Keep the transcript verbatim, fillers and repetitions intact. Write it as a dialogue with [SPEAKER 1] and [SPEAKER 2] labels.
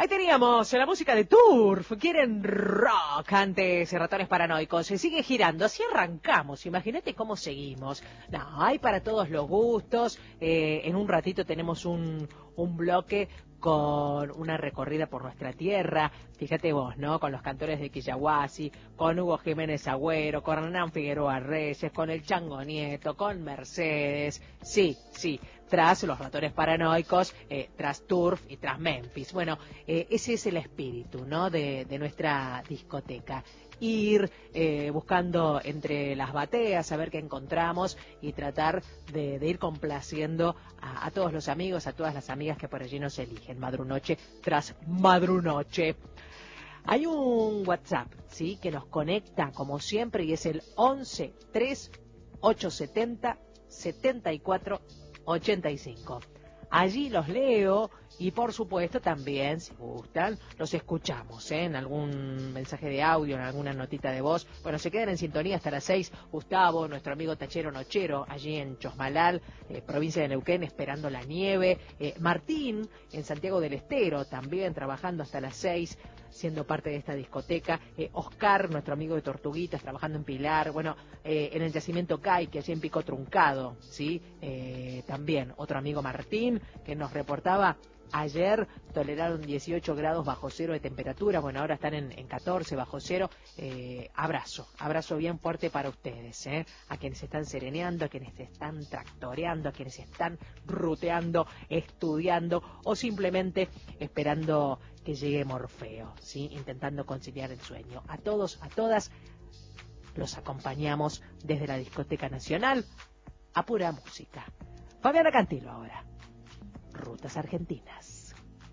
[SPEAKER 1] Ahí teníamos la música de Turf. Quieren rock antes Ratones Paranoicos. Se sigue girando. Así arrancamos. Imagínate cómo seguimos. No, hay para todos los gustos. Eh, en un ratito tenemos un, un bloque con una recorrida por nuestra tierra. Fíjate vos, ¿no? Con los cantores de Quillahuasi, con Hugo Jiménez Agüero, con Hernán Figueroa Reyes, con el Chango Nieto, con Mercedes. Sí, sí. Tras los Ratones Paranoicos, eh, tras Turf y tras Memphis. Bueno, eh, ese es el espíritu, ¿no? De, de nuestra discoteca. Ir eh, buscando entre las bateas, a ver qué encontramos y tratar de, de ir complaciendo a, a todos los amigos, a todas las amigas que por allí nos eligen, madrunoche tras madrunoche. Hay un WhatsApp, ¿sí? Que nos conecta como siempre y es el once tres ochocientos setenta setenta y cuatro ochenta y cinco. Allí los leo y por supuesto también, si gustan, los escuchamos, ¿eh? En algún mensaje de audio, en alguna notita de voz. Bueno, se quedan en sintonía hasta las seis. Gustavo, nuestro amigo Tachero Nochero, allí en Chosmalal, eh, provincia de Neuquén, esperando la nieve. Eh, Martín, en Santiago del Estero, también trabajando hasta las seis, siendo parte de esta discoteca. eh, Oscar, nuestro amigo de Tortuguitas, trabajando en Pilar. Bueno, eh, en el yacimiento Cay, que allí en Pico Truncado, ¿sí? Eh, también otro amigo Martín, que nos reportaba ayer toleraron dieciocho grados bajo cero de temperatura. Bueno, ahora están en, en catorce bajo cero. Eh, abrazo, abrazo bien fuerte para ustedes, ¿eh? A quienes están sereneando, a quienes están tractoreando, a quienes están ruteando, estudiando o simplemente esperando que llegue Morfeo, ¿sí? Intentando conciliar el sueño. A todos, a todas, los acompañamos desde la Discoteca Nacional a pura música. Fabiana Cantilo ahora. Rutas Argentinas.